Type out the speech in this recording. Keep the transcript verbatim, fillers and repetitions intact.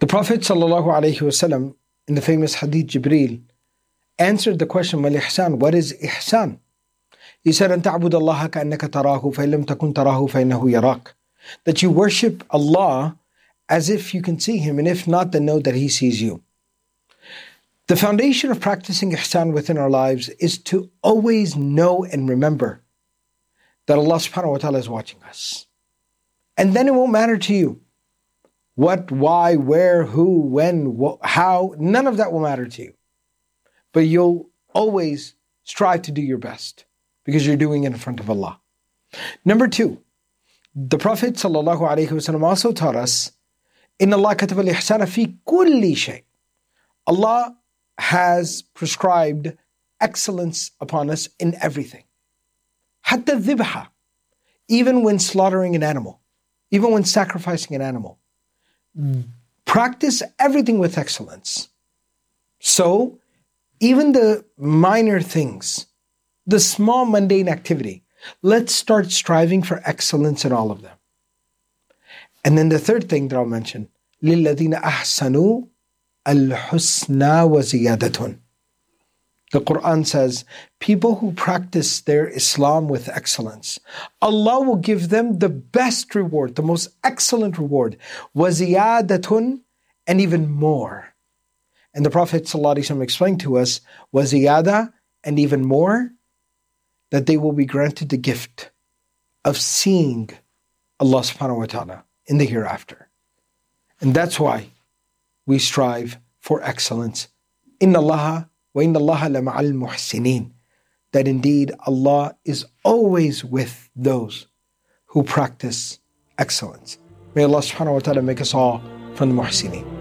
Prophet ﷺ, in the famous Hadith Jibreel, answered the question, Mal ihsan, what is ihsan? He said, أن تعبد الله كأنك تراه فإن لم تكن تراه فإنه يراك. That you worship Allah as if you can see Him, and if not, then know that He sees you. The foundation of practicing ihsan within our lives is to always know and remember that Allah subhanahu wa ta'ala is watching us. And then it won't matter to you what, why, where, who, when, wh- how, none of that will matter to you. But you'll always strive to do your best because you're doing it in front of Allah. Number two, the Prophet sallallahu alaihi wasallam also taught us, إِنَّ اللَّهَ كَتَبَ الْإِحْسَانَ فِي كُلِّ شَيْءٍ. Allah has prescribed excellence upon us in everything. حَتَّى الذِّبْحَ, even when slaughtering an animal, even when sacrificing an animal. Practice everything with excellence. So, even the minor things, the small mundane activity, let's start striving for excellence in all of them. And then the third thing that I'll mention, لِلَّذِينَ أَحْسَنُوا الْحُسْنَى وَزِيَادَةٌ. The Quran says, people who practice their Islam with excellence, Allah will give them the best reward, the most excellent reward, وَزِيَادَةٌ, and even more. And the Prophet ﷺ explained to us, وَزِيَادَة, and even more, that they will be granted the gift of seeing Allah subhanahu wa ta'ala in the hereafter. And that's why we strive for excellence. إِنَّ اللَّهَ وَإِنَّ اللَّهَ لَمَعَ الْمُحْسِنِينَ. That indeed Allah is always with those who practice excellence. May Allah subhanahu wa ta'ala make us all from the muhsineen.